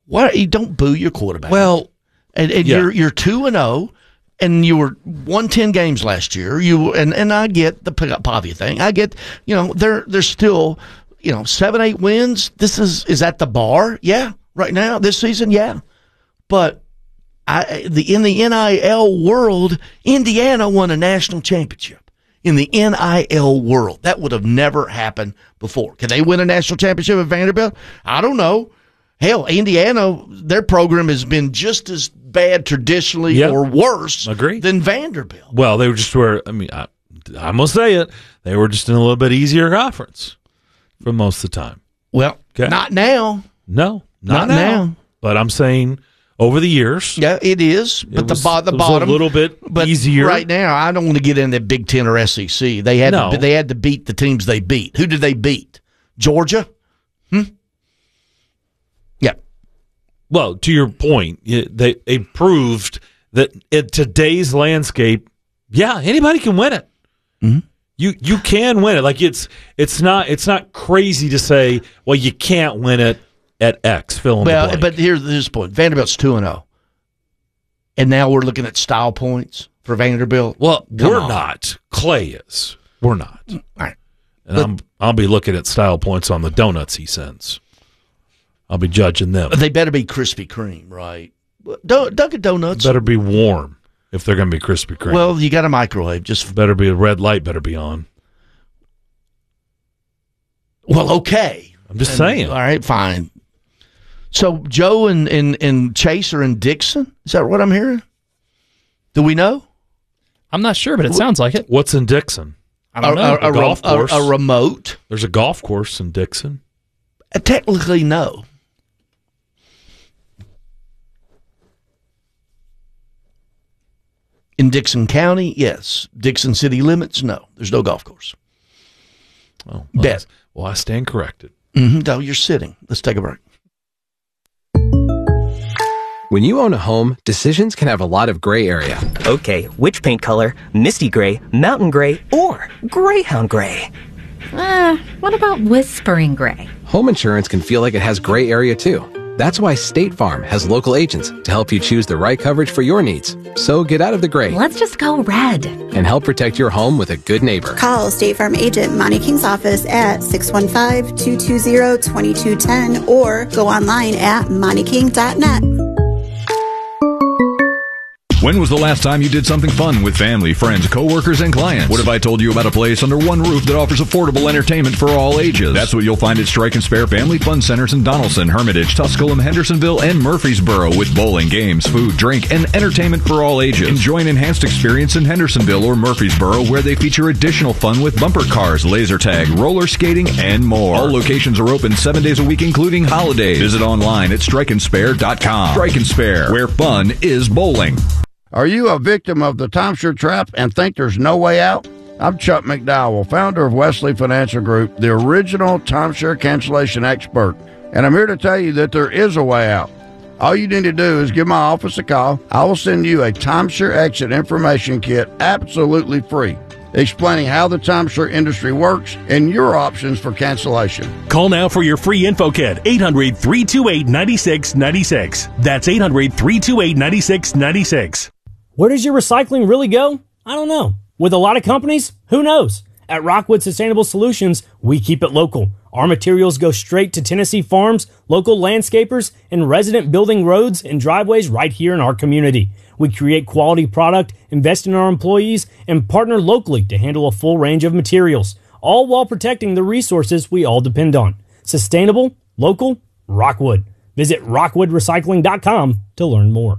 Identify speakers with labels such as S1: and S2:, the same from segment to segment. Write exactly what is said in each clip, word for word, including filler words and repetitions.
S1: Why you don't boo your quarterback?
S2: Well,
S1: and, and
S2: yeah.
S1: you're you're two and zero, and you were won ten games last year. You and, and I get the Pavia thing. I get you know they're they're still you know seven eight wins. This is is at the bar. Yeah, right now this season. Yeah, but I the in the N I L world, Indiana won a national championship. In the N I L world, that would have never happened before. Can they win a national championship at Vanderbilt? I don't know. Hell, Indiana, their program has been just as bad traditionally
S2: yep.
S1: or worse
S2: Agreed.
S1: than Vanderbilt.
S2: Well, they were just were, I mean, I, I'm going to say it, they were just in a little bit easier conference for most of the time.
S1: Well,
S2: okay.
S1: not now.
S2: No, not,
S1: Not
S2: now.
S1: now.
S2: But I'm saying over the years.
S1: Yeah, it is. But
S2: it was,
S1: the, bo- the
S2: it was
S1: bottom.
S2: a little bit
S1: but
S2: easier.
S1: Right now, I don't want to get into Big Ten or S E C. They had,
S2: no.
S1: to, they had to beat the teams they beat. Who did they beat? Georgia? Hmm? Yeah.
S2: Well, to your point, they, they proved that in today's landscape, yeah, anybody can win it.
S1: Mm-hmm.
S2: You you can win it. Like it's it's not it's not crazy to say, well, you can't win it at X. Fill in
S1: well,
S2: the blank.
S1: but here's this point: Vanderbilt's two and zero, and now we're looking at style points for Vanderbilt.
S2: Well,
S1: Come
S2: we're
S1: on.
S2: not. Clay is. We're not.
S1: All right.
S2: And
S1: But-
S2: I'm I'll be looking at style points on the donuts he sends. I'll be judging them.
S1: They better be Krispy Kreme, right? Dun- Dunkin' Donuts.
S2: Better be warm if they're going to be Krispy Kreme.
S1: Well, you got a microwave. Just
S2: better be a red light. Better be on.
S1: well, okay.
S2: I'm just
S1: And-
S2: saying.
S1: All right, fine. So Joe and, and, and Chase are in Dixon? Is that what I'm hearing? Do we know?
S3: I'm not sure, but it sounds like it.
S2: What's in Dixon?
S3: I don't
S1: a,
S3: know.
S1: A, a,
S2: A golf
S1: a-
S2: course.
S1: A, remote?
S2: There's a golf course in Dixon.
S1: Uh, technically, no. In Dixon County, yes. Dixon city limits, no. There's no golf course.
S2: Oh, well,
S1: Bet.
S2: Well, I stand corrected.
S1: Mm-hmm. No, you're sitting. Let's take a break.
S4: When you own a home, decisions can have a lot of gray area.
S5: Okay, which paint color? Misty gray, mountain gray, or greyhound gray?
S6: Uh, what about whispering gray?
S4: Home insurance can feel like it has gray area too. That's why State Farm has local agents to help you choose the right coverage for your needs. So get out of the gray
S6: Let's just go red.
S4: and help protect your home with a good neighbor.
S7: Call State Farm agent Monty King's office at six one five, two two zero, two two one zero or go online at monty king dot net.
S8: When was the last time you did something fun with family, friends, coworkers, and clients? What if I told you about a place under one roof that offers affordable entertainment for all ages? That's what you'll find at Strike and Spare Family Fun Centers in Donaldson, Hermitage, Tusculum, Hendersonville, and Murfreesboro with bowling, games, food, drink, and entertainment for all ages. Enjoy an enhanced experience in Hendersonville or Murfreesboro where they feature additional fun with bumper cars, laser tag, roller skating, and more. All locations are open seven days a week, including holidays. Visit online at strike and spare dot com. Strike and Spare, where fun is bowling.
S9: Are you a victim of the timeshare trap and think there's no way out? I'm Chuck McDowell, founder of Wesley Financial Group, the original timeshare cancellation expert, and I'm here to tell you that there is a way out. All you need to do is give my office a call. I will send you a timeshare exit information kit absolutely free, explaining how the timeshare industry works and your options for cancellation.
S10: Call now for your free info kit, eight hundred, three two eight, nine six nine six. That's eight hundred, three two eight, nine six nine six.
S11: Where does your recycling really go? I don't know. With a lot of companies, who knows? At Rockwood Sustainable Solutions, we keep it local. Our materials go straight to Tennessee farms, local landscapers, and resident building roads and driveways right here in our community. We create quality product, invest in our employees, and partner locally to handle a full range of materials, all while protecting the resources we all depend on. Sustainable, local, Rockwood. Visit rockwood recycling dot com to learn more.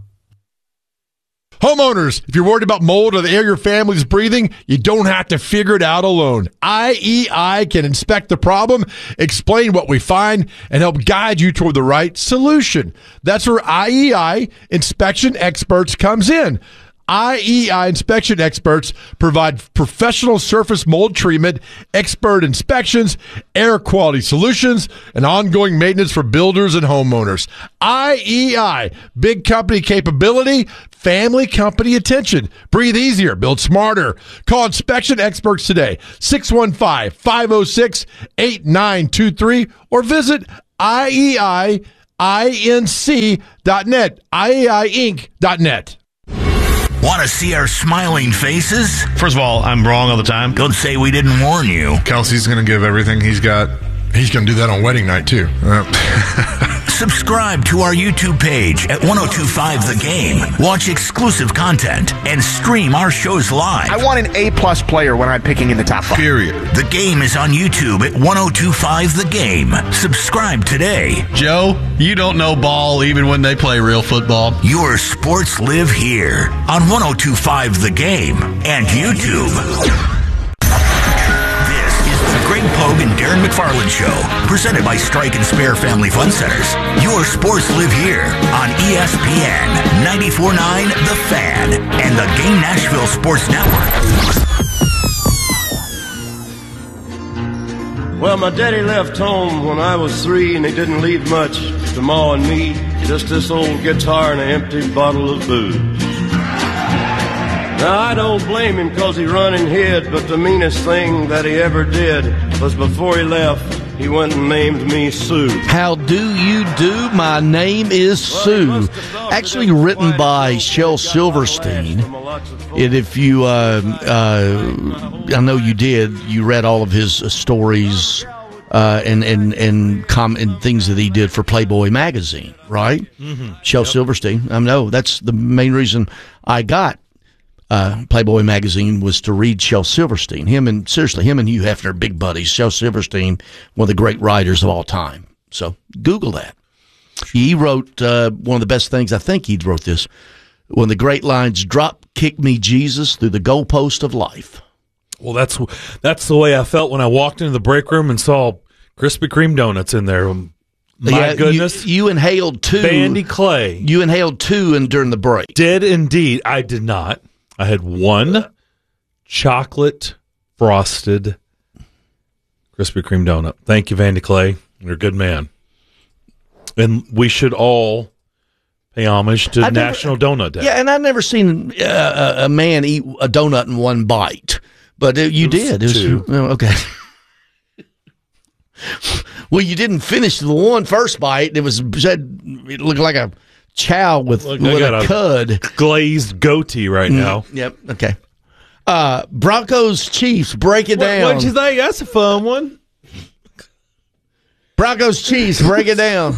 S12: Homeowners, if you're worried about mold or the air your family's breathing, you don't have to figure it out alone. I E I can inspect the problem, explain what we find, and help guide you toward the right solution. That's where I E I Inspection Experts comes in. I E I Inspection Experts provide professional surface mold treatment, expert inspections, air quality solutions, and ongoing maintenance for builders and homeowners. I E I, big company capability, family company attention. Breathe easier, build smarter. Call Inspection Experts today, six one five, five oh six, eight nine two three, or visit I E I I N C dot net. I A I Inc dot net.
S13: Want to see our smiling faces?
S14: First of all, I'm wrong all the time.
S13: Don't say we didn't warn you.
S14: Kelsey's going to give everything he's got. He's going to do that on wedding night, too. Uh.
S13: Subscribe to our YouTube page at ten twenty-five The Game. Watch exclusive content and stream our shows live.
S15: I want an A-plus player when I'm picking in the top five.
S14: Period.
S13: The Game is on YouTube at ten twenty-five The Game. Subscribe today.
S14: Joe, you don't know ball even when they play real football.
S13: Your sports live here on ten twenty-five The Game and YouTube. Greg Pogue and Darren McFarland Show, presented by Strike and Spare Family Fun Centers. Your sports live here on E S P N, ninety-four point nine The Fan, and the Game Nashville Sports Network.
S16: Well, my daddy left home when I was three, and he didn't leave much to Ma and me, just this old guitar and an empty bottle of booze. Now, I don't blame him because he run and hid, but the meanest thing that he ever did was before he left, he went and named me Sue.
S1: How do you do? My name is Sue. Actually written by Shel Silverstein. And if you, uh, uh, I know you did, you read all of his uh, stories uh, and, and, and, com- and things that he did for Playboy magazine, right?
S2: Mm-hmm.
S1: Shel yep. Silverstein. I know, that's the main reason I got Uh, Playboy magazine was to read Shel Silverstein. Him and seriously, him and Hugh Hefner, big buddies. Shel Silverstein, one of the great writers of all time. So Google that. He wrote uh, one of the best things. I think he wrote this. One of the great lines: "Drop kick me, Jesus, through the goalpost of life."
S2: Well, that's that's the way I felt when I walked into the break room and saw Krispy Kreme donuts in there. My
S1: yeah,
S2: goodness,
S1: you, you inhaled two.
S2: Bandy Clay.
S1: You inhaled two, and during the break,
S2: did indeed. I did not. I had one chocolate frosted Krispy Kreme donut. Thank you, Vandy Clay. You're a good man. And we should all pay homage to
S1: I've
S2: National
S1: never,
S2: Donut Day.
S1: Yeah, and I've never seen uh, a man eat a donut in one bite, but uh, you
S2: it was
S1: did. It was,
S2: two.
S1: Oh, okay. Well, you didn't finish the one first bite. It was it looked like a chow with,
S2: Look,
S1: with a,
S2: a
S1: cud.
S2: Glazed goatee right
S1: Mm,
S2: now.
S1: Yep. Okay. Uh, Broncos Chiefs, break it
S2: what,
S1: down.
S2: What'd you think? That's a fun one.
S1: Broncos Chiefs, break it down.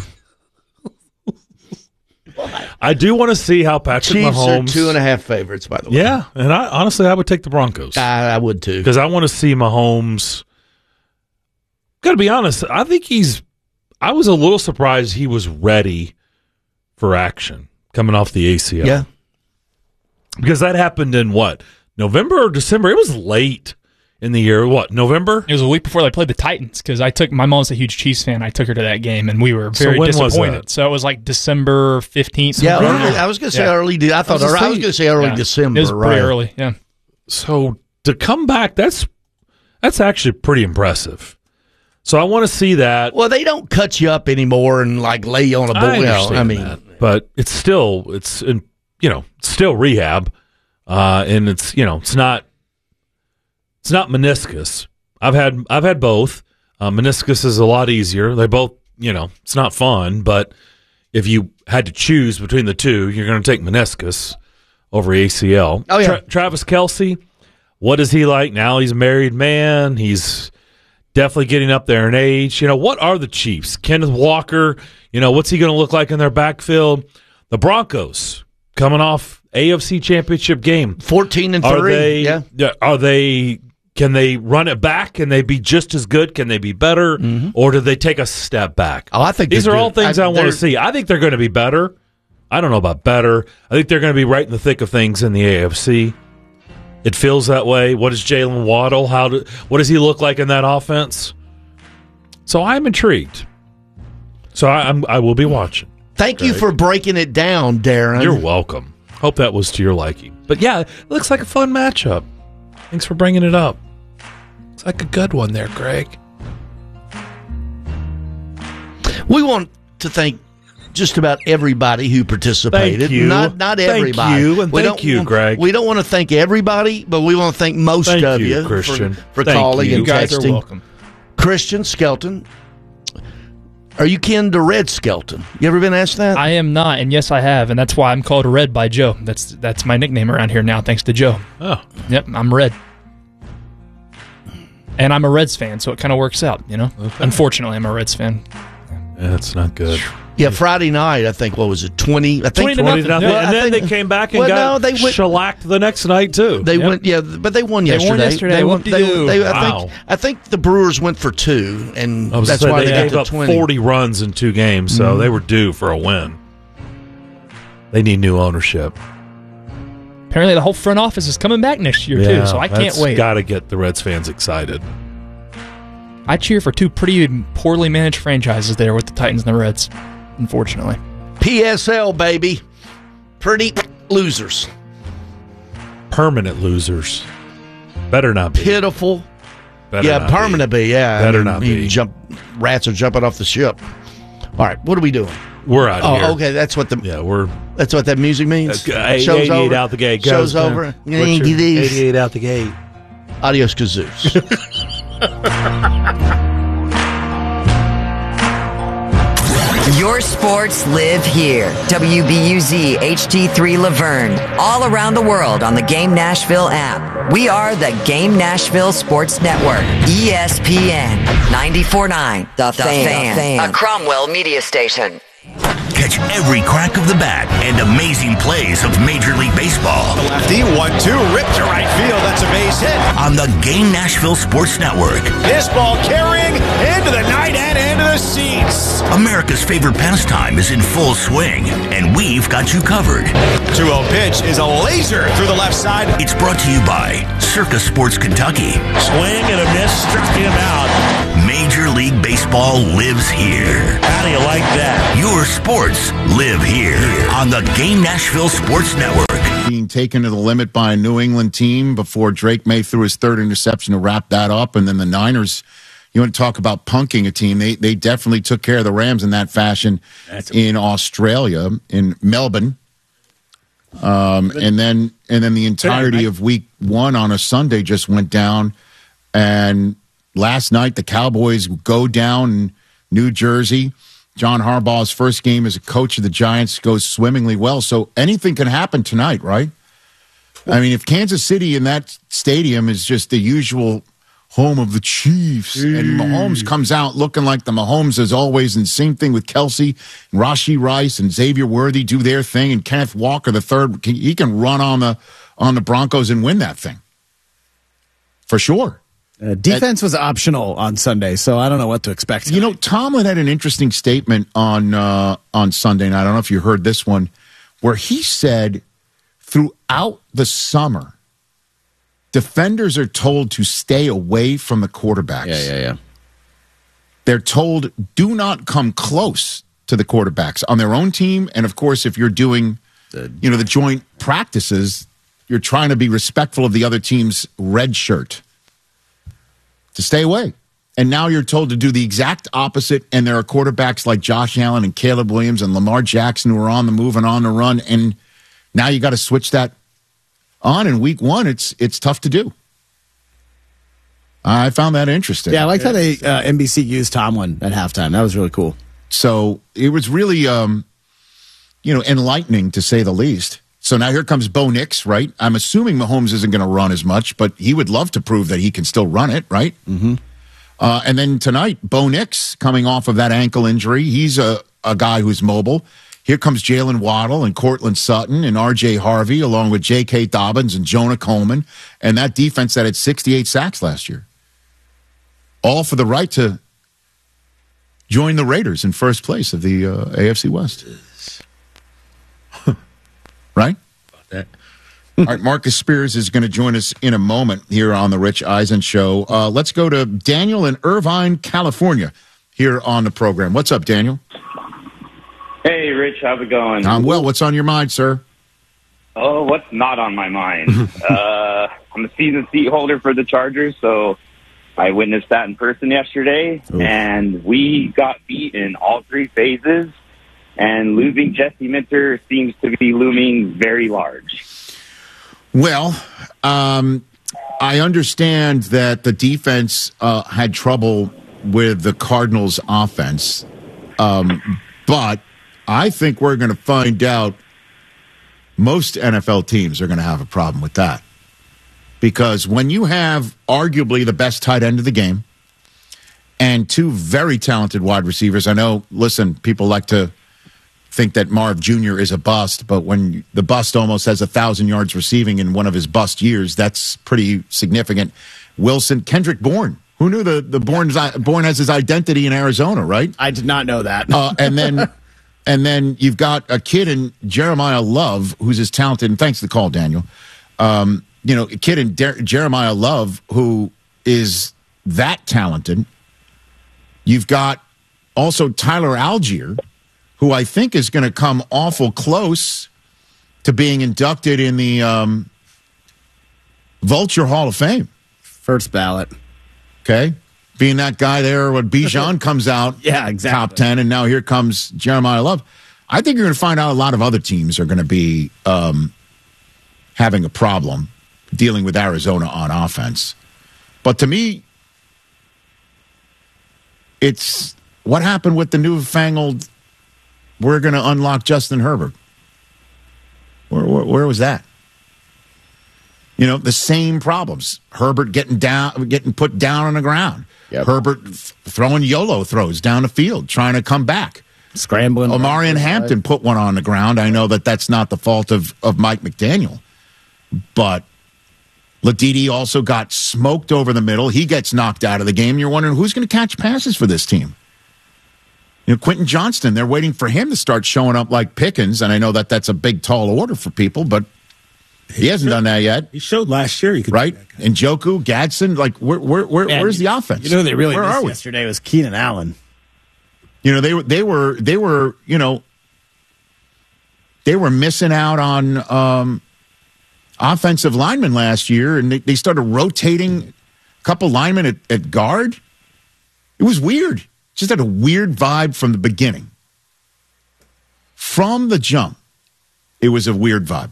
S2: I do want to see how Patrick
S1: Chiefs
S2: Mahomes.
S1: are two and a half favorites, by the way.
S2: Yeah, and I honestly I would take the Broncos.
S1: I, I would too,
S2: because I want to see Mahomes. Got to be honest, I think he's. I was a little surprised he was ready for action coming off the A C L.
S1: Yeah.
S2: Because that happened in what? November or December? It was late in the year. What, November?
S3: It was a week before they played the Titans because I took my mom's a huge Chiefs fan. I took her to that game and we were very
S2: so when
S3: disappointed.
S2: Was
S3: so it was like December fifteenth.
S1: Yeah, early, I was going to say yeah. early. I thought I was, I was going to say early yeah. December.
S3: It was
S1: right?
S3: pretty early, yeah.
S2: So to come back, that's that's actually pretty impressive. So I want to see that.
S1: Well, they don't cut you up anymore and like lay you on a board.
S2: I understand
S1: I mean,
S2: that, but it's still it's in, you know it's still rehab, uh, and it's you know it's not it's not meniscus. I've had I've had both. Uh, meniscus is a lot easier. They both you know it's not fun, but if you had to choose between the two, you're going to take meniscus over A C L.
S1: Oh yeah,
S2: Tra- Travis Kelce. What is he like now? He's a married man. He's definitely getting up there in age. You know, what are the Chiefs? Kenneth Walker, you know, what's he going to look like in their backfield? The Broncos coming off A F C Championship game.
S1: fourteen and three.
S2: Are they,
S1: yeah.
S2: Are they, can they run it back? Can they be just as good? Can they be better? Mm-hmm. Or do they take a step back?
S1: Oh, I think
S2: these are
S1: good.
S2: all things I, I want to see. I think they're going to be better. I don't know about better. I think they're going to be right in the thick of things in the A F C. It feels that way. What is Jalen Waddle? How do, what does he look like in that offense? So I'm intrigued. So I, I'm, I will be watching.
S1: Thank Greg. you for breaking it down, Darren.
S2: You're welcome. Hope that was to your liking. But yeah, it looks like a fun matchup. Thanks for bringing it up. It's like a good one there, Greg.
S1: We want to thank just about everybody who participated.
S2: Thank you.
S1: Not not everybody.
S2: Thank you, and
S1: we
S2: thank
S1: don't,
S2: you, Greg.
S1: We don't want to thank everybody, but we want to thank most
S2: thank
S1: of
S2: you,
S1: you,
S2: Christian.
S1: for, for
S2: thank
S1: calling
S2: you.
S1: and
S3: you guys
S1: texting.
S3: are welcome.
S1: Christian Skelton, Are you kin to Red Skelton? You ever been asked that?
S3: I am not, and yes, I have, and that's why I'm called Red by Joe. That's that's my nickname around here now, thanks to Joe.
S2: Oh.
S3: Yep, I'm Red. And I'm a Reds fan, so it kind of works out, you know? Okay. Unfortunately, I'm a Reds fan.
S2: Yeah, that's not good.
S1: Yeah, Friday night, I think, what was it, twenty? I think
S2: twenty to nothing.
S1: Well,
S2: and
S1: I
S2: then
S1: think,
S2: they came back and
S1: well,
S2: got
S1: no, they went,
S2: shellacked the next night, too.
S1: They
S2: yep.
S1: went, yeah, but they won
S3: They
S1: yesterday.
S3: won yesterday.
S1: They won, they,
S3: Whoop-de-doo.
S1: they, I,
S2: Wow.
S1: think, I think the Brewers went for two, and
S2: I was
S1: that's
S2: say,
S1: why
S2: they,
S1: they, got
S2: gave
S1: to
S2: up
S1: twenty.
S2: forty runs in two games, so
S1: Mm-hmm.
S2: they were due for a win. They need new ownership.
S3: Apparently, the whole front office is coming back next year,
S2: yeah,
S3: too, so I can't wait.
S2: Got to get the Reds fans excited.
S3: I cheer for two pretty poorly managed franchises there with the Titans and the Reds, unfortunately.
S1: P S L, baby. Pretty losers.
S2: Permanent losers. Better not be.
S1: Pitiful.
S2: Better
S1: yeah,
S2: not
S1: permanent be. be. Yeah.
S2: Better
S1: I mean,
S2: not
S1: you
S2: be.
S1: Jump, rats are jumping off the ship. All right, what are we doing?
S2: We're out of
S1: oh,
S2: here.
S1: okay, that's what the
S2: yeah we're
S1: that's what that music means.
S2: Uh, eight,
S1: Show's
S2: eighty-eight
S1: over.
S2: out the gate.
S1: Show's
S2: Goes,
S1: over.
S2: eighty-eight out the gate.
S1: Adios, kazoos.
S17: Your sports live here. W B U Z H D three Laverne. All around the world on the Game Nashville app. We are the Game Nashville Sports Network. E S P N ninety-four point nine. The, the fan. fan. A Cromwell media station.
S13: Catch every crack of the bat and amazing plays of Major League Baseball.
S18: The lefty, one two, ripped to right field. That's a base hit.
S13: On the Game Nashville Sports Network.
S18: This ball carrying into the night and into the seats.
S13: America's favorite pastime is in full swing, and we've got you covered.
S18: two oh pitch is a laser through the left side.
S13: It's brought to you by Circa Sports Kentucky.
S10: Swing and a miss, struck him out.
S13: Major League Baseball lives here.
S10: How do you like that?
S13: Your sports live here on the Game Nashville Sports Network.
S19: Being taken to the limit by a New England team before Drake May threw his third interception to wrap that up. And then the Niners, you want to talk about punking a team. They they definitely took care of the Rams in that fashion That's in Australia, in Melbourne. Um, and then and then the entirety of week one on a Sunday just went down. And last night, the Cowboys go down in New Jersey. John Harbaugh's first game as a coach of the Giants goes swimmingly well. So anything can happen tonight, right? I mean, if Kansas City in that stadium is just the usual home of the Chiefs, and Mahomes comes out looking like the Mahomes as always, and same thing with Kelsey and Rashee Rice and Xavier Worthy do their thing, and Kenneth Walker the third, he can run on the on the Broncos and win that thing for sure.
S20: Uh, defense was optional on Sunday, so I don't know what to expect tonight.
S19: You know, Tomlin had an interesting statement on uh, on Sunday night. I don't know if you heard this one, where he said throughout the summer, defenders are told to stay away from the quarterbacks.
S20: Yeah, yeah, yeah.
S19: They're told do not come close to the quarterbacks on their own team, and of course, if you're doing, you know, the joint practices, you're trying to be respectful of the other team's red shirt. To stay away. And now you're told to do the exact opposite, and there are quarterbacks like Josh Allen and Caleb Williams and Lamar Jackson who are on the move and on the run, and now you got to switch that on in week one. It's it's tough to do. I found that interesting.
S20: Yeah, I liked how they uh, N B C used Tomlin at halftime. That was really cool.
S19: So it was really, um, you know, enlightening to say the least. So now here comes Bo Nix, right? I'm assuming Mahomes isn't going to run as much, but he would love to prove that he can still run it, right?
S20: Mm-hmm.
S19: Uh, and then tonight, Bo Nix coming off of that ankle injury. He's a, a guy who's mobile. Here comes Jalen Waddle and Cortland Sutton and R J Harvey, along with J K. Dobbins and Jonah Coleman, and that defense that had sixty-eight sacks last year. All for the right to join the Raiders in first place of the uh, A F C West. Right?
S2: About that.
S19: All right, Marcus Spears is going to join us in a moment here on the Rich Eisen Show. Uh, let's go to Daniel in Irvine, California, here on the program. What's up, Daniel?
S21: Hey, Rich, how's it going?
S19: I'm well. What's on your mind, sir?
S21: Oh, what's not on my mind? uh, I'm a season seat holder for the Chargers, so I witnessed that in person yesterday, Ooh. and we got beat in all three phases. And losing Jesse Minter seems to be looming very large.
S19: Well, um, I understand that the defense uh, had trouble with the Cardinals' offense. Um, but I think we're going to find out most N F L teams are going to have a problem with that. Because when you have arguably the best tight end of the game and two very talented wide receivers, I know, listen, people like to think that Marv Junior is a bust, but when the bust almost has a thousand yards receiving in one of his bust years, that's pretty significant. Wilson, Kendrick Bourne. Who knew the, the Bourne's, Bourne has his identity in Arizona, right?
S20: I did not know that.
S19: uh, and then and then you've got a kid in Jeremiah Love, who's as talented, and thanks for the call, Daniel. Um, you know, a kid in De- Jeremiah Love who is that talented. You've got also Tyler Algier, who I think is going to come awful close to being inducted in the um, Vulture Hall of Fame.
S20: First ballot.
S19: Okay. Being that guy there when Bijan comes out,
S20: yeah, exactly.
S19: top ten, and now here comes Jeremiah Love. I think you're going to find out a lot of other teams are going to be um, having a problem dealing with Arizona on offense. But to me, it's what happened with the newfangled, we're going to unlock Justin Herbert. Where, where, where was that? You know, the same problems. Herbert getting down, getting put down on the ground. Yep. Herbert f- throwing YOLO throws down the field, trying to come back.
S20: Scrambling.
S19: Omarion Hampton put one on the ground. I know that that's not the fault of, of Mike McDaniel. But Ladidi also got smoked over the middle. He gets knocked out of the game. You're wondering who's going to catch passes for this team. You know, Quentin Johnston, they're waiting for him to start showing up like Pickens. And I know that that's a big, tall order for people, but he hasn't done that yet.
S5: He showed last year. He could
S19: right? And Njoku, Gadsden, like where, where, where where's the offense?
S20: You know, they really
S19: where
S20: missed
S19: are we?
S20: yesterday was Keenan Allen.
S19: You know, they were they were they were you know they were missing out on um, offensive linemen last year, and they, they started rotating a couple linemen at, at guard. It was weird. Just had a weird vibe from the beginning. From the jump, it was a weird vibe.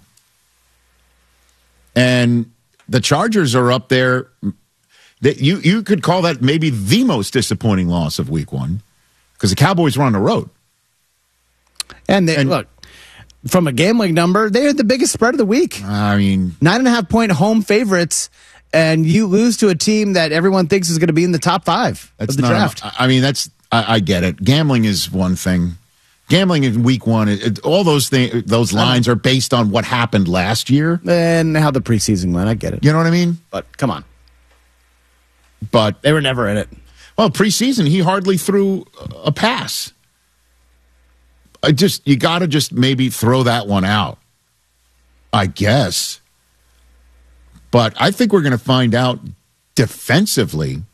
S19: And the Chargers are up there. That you you could call that maybe the most disappointing loss of week one because the Cowboys were on the road.
S20: And, they, and look, from a gambling number, they had the biggest spread of the week.
S19: I mean,
S20: nine and a half point home favorites, and you lose to a team that everyone thinks is going to be in the top five
S19: that's
S20: of the
S19: not,
S20: draft.
S19: I mean, that's I, I get it. Gambling is one thing. Gambling in week one, it, it, all those things, those lines are based on what happened last year
S20: and how the preseason went. I get it.
S19: You know what I mean?
S20: But come on.
S19: But
S20: they were never in it.
S19: Well, preseason, he hardly threw a pass. I just you got to just maybe throw that one out, I guess. But I think we're going to find out defensively.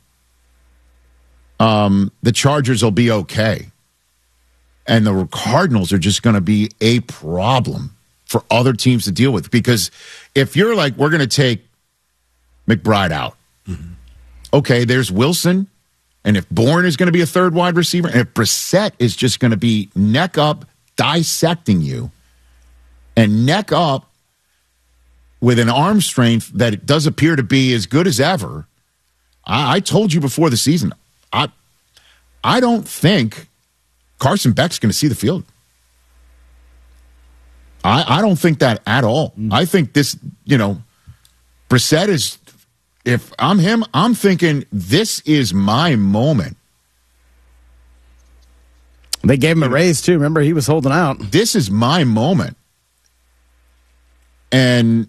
S19: Um, the Chargers will be okay. And the Cardinals are just going to be a problem for other teams to deal with. Because if you're like, we're going to take McBride out. Mm-hmm. Okay, there's Wilson. And if Bourne is going to be a third wide receiver, and if Brissett is just going to be neck up, dissecting you, and neck up with an arm strength that it does appear to be as good as ever, I, I told you before the season, I, I don't think Carson Beck's going to see the field. I, I don't think that at all. Mm. I think this, you know, Brissett is, if I'm him, I'm thinking this is my moment.
S20: They gave him a raise, too. Remember, he was holding out.
S19: This is my moment. And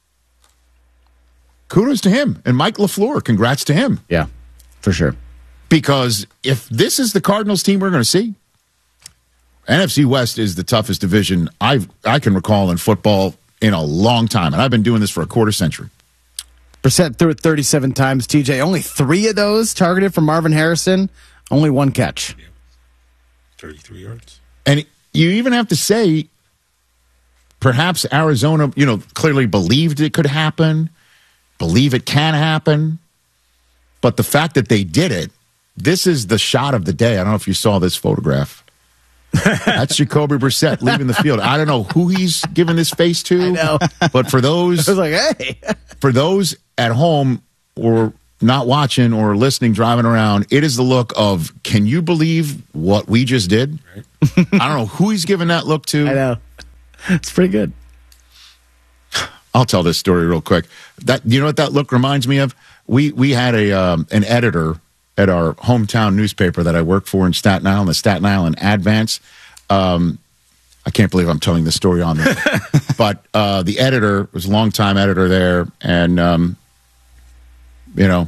S19: kudos to him. And Mike LaFleur, congrats to him.
S20: Yeah, for sure.
S19: Because if this is the Cardinals team we're going to see, N F C West is the toughest division I I can recall in football in a long time, and I've been doing this for a quarter century.
S20: Brissett threw it thirty-seven times, T J. Only three of those targeted for Marvin Harrison. Only one catch.
S5: Yeah. thirty-three yards.
S19: And you even have to say, perhaps Arizona, you know, clearly believed it could happen, believe it can happen, but the fact that they did it, this is the shot of the day. I don't know if you saw this photograph. That's Jacoby Brissett leaving the field. I don't know who he's giving this face to,
S20: I know.
S19: But for those,
S20: I was like, hey,
S19: for those at home or not watching or listening, driving around, it is the look of, can you believe what we just did? Right. I don't know who he's giving that look to.
S20: I know. It's pretty good.
S19: I'll tell this story real quick. That you know what that look reminds me of? We we had a um, an editor at our hometown newspaper that I worked for in Staten Island, the Staten Island Advance. Um, I can't believe I'm telling this story on there. But uh, the editor was a longtime editor there, and, um, you know,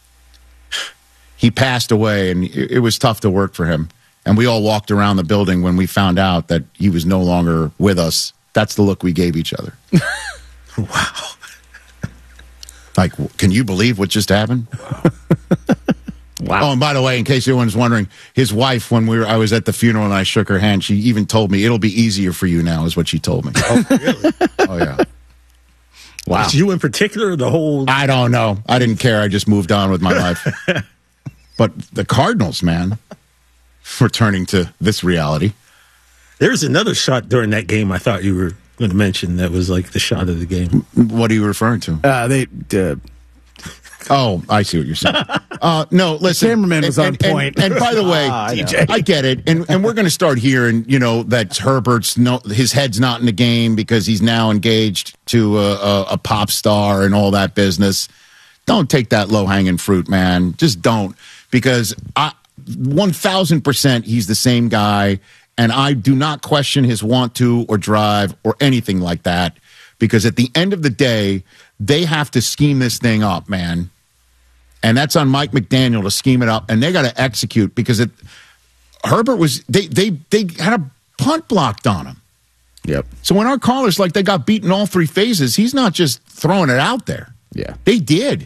S19: he passed away, and it, it was tough to work for him. And we all walked around the building when we found out that he was no longer with us. That's the look we gave each other. Wow. Like, can you believe what just happened? Wow. Wow. Oh, and by the way, in case anyone's wondering, his wife, when we were, I was at the funeral and I shook her hand, she even told me, it'll be easier for you now, is what she told me.
S6: Oh, really?
S19: Oh, yeah.
S6: Wow. Was you in particular, or the whole...
S19: I don't know. I didn't care. I just moved on with my life. But the Cardinals, man, returning to this reality.
S6: There's another shot during that game I thought you were going to mention that was like the shot of the game.
S19: What are you referring to?
S20: Uh, they... Uh,
S19: Oh, I see what you're saying. Uh, no, listen.
S20: The cameraman was
S19: and,
S20: on point.
S19: And, and by the way,
S20: ah,
S19: D J, I get it. And and we're going to start hearing, you know, that Herbert's no, his head's not in the game because he's now engaged to a, a, a pop star and all that business. Don't take that low hanging fruit, man. Just don't, because I one thousand percent he's the same guy, and I do not question his want to or drive or anything like that. Because at the end of the day, they have to scheme this thing up, man. And that's on Mike McDaniel to scheme it up. And they got to execute, because it, Herbert was, they, they, they had a punt blocked on him.
S20: Yep.
S19: So when our caller's like they got beaten all three phases, he's not just throwing it out there.
S20: Yeah.
S19: They did.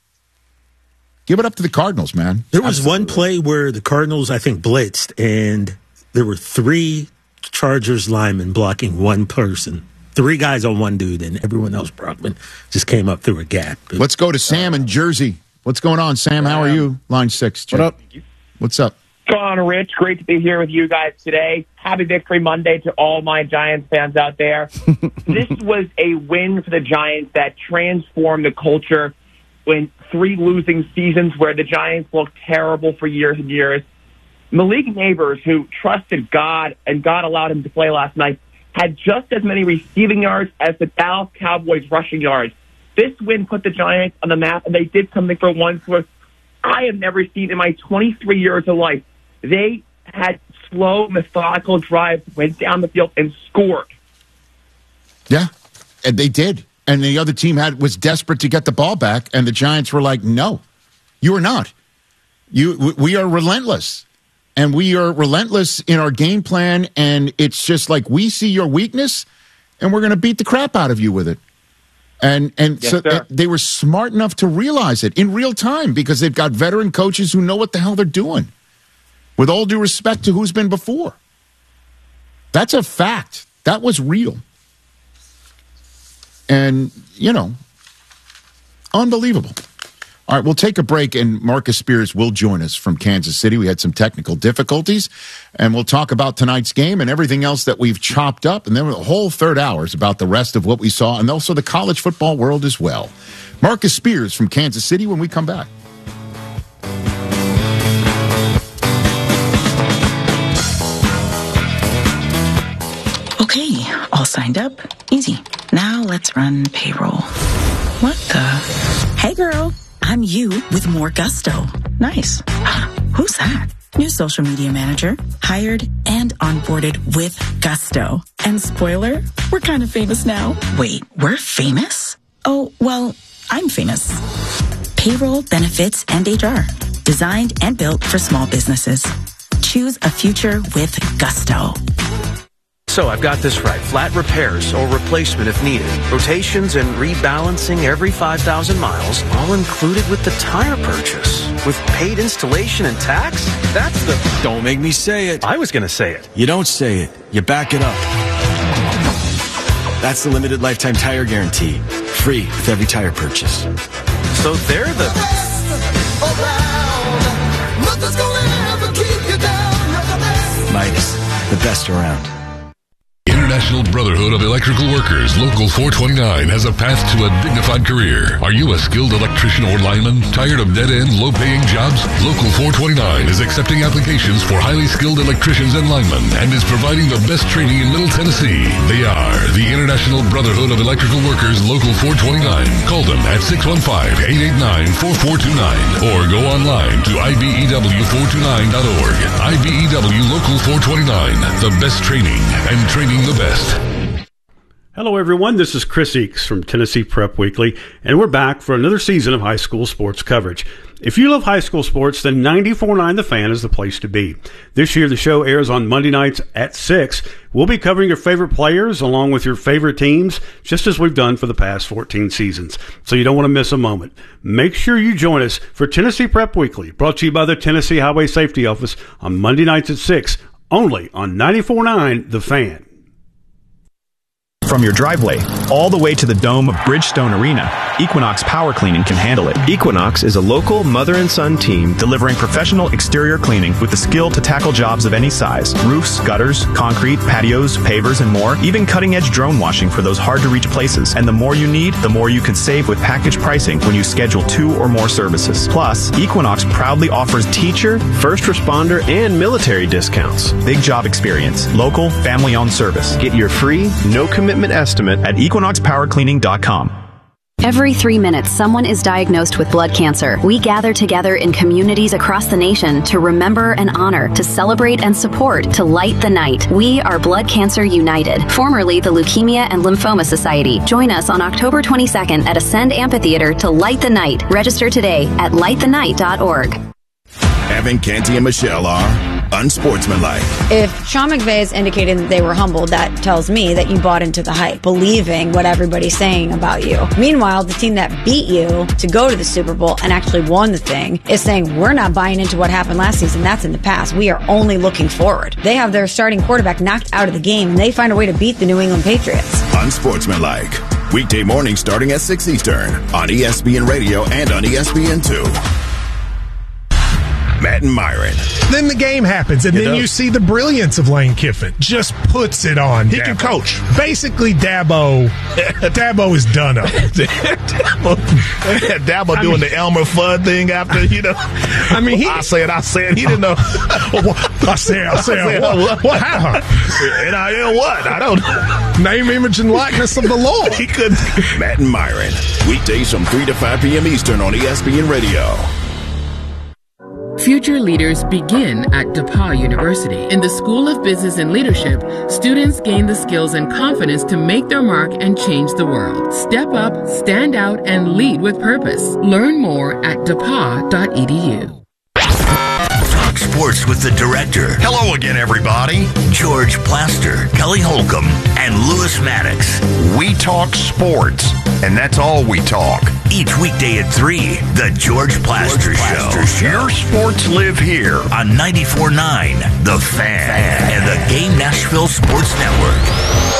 S19: Give it up to the Cardinals, man.
S6: There was Absolutely. one play where the Cardinals, I think, blitzed, and there were three Chargers linemen blocking one person. Three guys on one dude, and everyone else, Brockman, just came up through a gap.
S19: Let's go to Sam in Jersey. What's going on, Sam? How are you? Line six.
S20: What up?
S19: What's up?
S22: What's going on, Rich? Great to be here with you guys today. Happy Victory Monday to all my Giants fans out there. This was a win for the Giants that transformed the culture in three losing seasons where the Giants looked terrible for years and years. Malik Neighbors, who trusted God and God allowed him to play last night, had just as many receiving yards as the Dallas Cowboys rushing yards. This win put the Giants on the map, and they did something for once where I have never seen in my twenty-three years of life. They had slow, methodical drives, went down the field, and scored.
S19: Yeah, and they did. And the other team had was desperate to get the ball back, and the Giants were like, no, you are not. You, we are relentless. And we are relentless in our game plan, and it's just like we see your weakness, and we're going to beat the crap out of you with it. And and
S22: yes,
S19: so
S22: sir.
S19: they were smart enough to realize it in real time, because they've got veteran coaches who know what the hell they're doing. With all due respect to who's been before. That's a fact. That was real. And, you know, unbelievable. All right, we'll take a break, and Marcus Spears will join us from Kansas City. We had some technical difficulties, and we'll talk about tonight's game and everything else that we've chopped up. And then the whole third hour is about the rest of what we saw, and also the college football world as well. Marcus Spears from Kansas City when we come back.
S23: Okay, all signed up. Easy. Now let's run payroll. What the? Hey, girl. I'm you with more gusto. Nice. Who's that? New social media manager. Hired and onboarded with gusto. And spoiler, we're kind of famous now. Wait, we're famous? Oh, well, I'm famous. Payroll, benefits, and H R. Designed and built for small businesses. Choose a future with gusto.
S24: So I've got this right. Flat repairs or replacement if needed. Rotations and rebalancing every five thousand miles, all included with the tire purchase. With paid installation and tax? That's the...
S25: Don't make me say it.
S24: I was going to say it.
S25: You don't say it. You back it up. That's the limited lifetime tire guarantee. Free with every tire purchase.
S24: So they're the...
S25: Midas, the best around.
S4: International Brotherhood of Electrical Workers, Local four twenty-nine, has a path to a dignified career. Are you a skilled electrician or lineman? Tired of dead-end, low-paying jobs? Local four twenty-nine is accepting applications for highly skilled electricians and linemen and is providing the best training in Middle Tennessee. They are the International Brotherhood of Electrical Workers, Local four twenty-nine. Call them at six one five, eight eight nine, four four two nine or go online to I B E W four two nine dot org. I B E W Local four twenty-nine, the best training and training the best.
S7: Hello, everyone. This is Chris Eakes from Tennessee Prep Weekly, and we're back for another season of high school sports coverage. If you love high school sports, then ninety-four point nine The Fan is the place to be. This year, the show airs on Monday nights at six. We'll be covering your favorite players along with your favorite teams, just as we've done for the past fourteen seasons. So you don't want to miss a moment. Make sure you join us for Tennessee Prep Weekly, brought to you by the Tennessee Highway Safety Office on Monday nights at six, only on ninety-four point nine The Fan.
S8: From your driveway all the way to the dome of Bridgestone Arena, Equinox Power Cleaning can handle it.
S9: Equinox is a local mother and son team
S8: delivering professional exterior cleaning with the skill to tackle jobs of any size. Roofs, gutters, concrete, patios, pavers, and more. Even cutting-edge drone washing for those hard-to-reach places. And the more you need, the more you can save with package pricing when you schedule two or more services. Plus, Equinox proudly offers teacher,
S9: first responder, and military discounts.
S8: Big job experience. Local, family-owned service.
S9: Get your free, no-commitment estimate
S8: at equinox power cleaning dot com.
S11: Every three minutes, someone is diagnosed with blood cancer. We gather together in communities across the nation to remember and honor, to celebrate and support, to light the night. We are Blood Cancer United, formerly the Leukemia and Lymphoma Society. Join us on October twenty-second at Ascend Amphitheater to light the night. Register today at light the night dot org.
S26: Evan, Canty, and Michelle are unsportsmanlike.
S27: If Sean McVay is indicating that they were humbled, that tells me that you bought into the hype, believing what everybody's saying about you. Meanwhile, the team that beat you to go to the Super Bowl and actually won the thing is saying, we're not buying into what happened last season. That's in the past. We are only looking forward. They have their starting quarterback knocked out of the game, and they find a way to beat the New England Patriots.
S26: Unsportsmanlike. Weekday mornings starting at six Eastern on E S P N Radio and on E S P N two. Matt and Myron.
S28: Then the game happens, and
S26: It
S28: then
S26: does.
S28: you see the brilliance of Lane Kiffin. Just puts it on.
S26: He
S28: Dabo.
S26: can coach.
S28: Basically, Dabo. Dabo is done up.
S26: Dabo, Dabo doing the Elmer Fudd thing after, you know.
S28: I mean, he,
S26: I said, I said, he didn't know.
S28: I said, I said, what, what happened?
S26: N I L what? I don't know.
S28: Name, image, and likeness of the Lord.
S26: He couldn't. Matt and Myron. Weekdays from three to five p.m. Eastern on E S P N Radio.
S29: Future leaders begin at DePauw University. In the School of Business and Leadership, students gain the skills and confidence to make their mark and change the world. Step up, stand out, and lead with purpose. Learn more at depaw dot e d u.
S13: Talk sports with the director. Hello again, everybody. George Plaster, Kelly Holcomb, and Lewis Maddox. We talk sports, and that's all we talk. Each weekday at three, the George Plaster, George Plaster Show. Show. Your sports live here on ninety-four point nine The Fan, Fan and the Game Nashville Sports Network.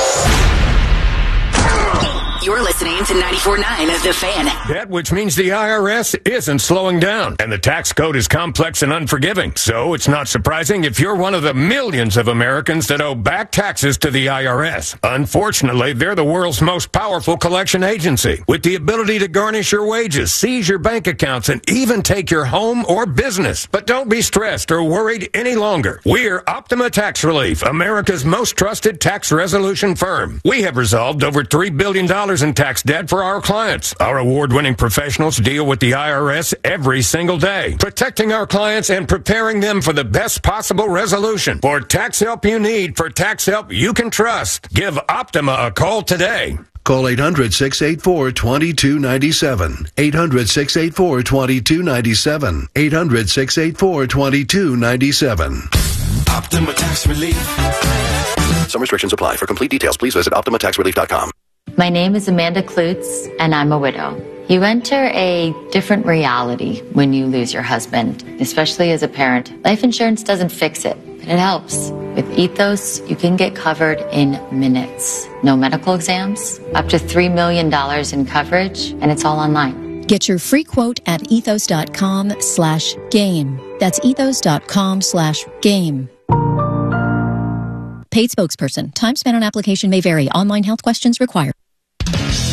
S30: You're listening to ninety-four point nine The Fan.
S31: That which means the I R S isn't slowing down, and the tax code is complex and unforgiving. So it's not surprising if you're one of the millions of Americans that owe back taxes to the I R S. Unfortunately, they're the world's most powerful collection agency, with the ability to garnish your wages, seize your bank accounts, and even take your home or business. But don't be stressed or worried any longer. We're Optima Tax Relief, America's most trusted tax resolution firm. We have resolved over three billion dollars in tax debt for our clients. Our award-winning professionals deal with the I R S every single day, protecting our clients and preparing them for the best possible resolution. For tax help you need, for tax help you can trust, give Optima a call today.
S32: Call eight hundred, six eight four, two two nine seven. eight hundred, six eight four, two two nine seven. eight hundred, six eight four, two two nine seven.
S13: Optima Tax Relief. Some restrictions apply. For complete details, please visit optima tax relief dot com.
S33: My name is Amanda Klutz, and I'm a widow. You enter a different reality when you lose your husband, especially as a parent. Life insurance doesn't fix it, but it helps. With Ethos, you can get covered in minutes. No medical exams, up to three million dollars in coverage, and it's all online.
S34: Get your free quote at ethos.com slash game. That's ethos.com slash game. Paid spokesperson. Time spent on application may vary. Online health questions required.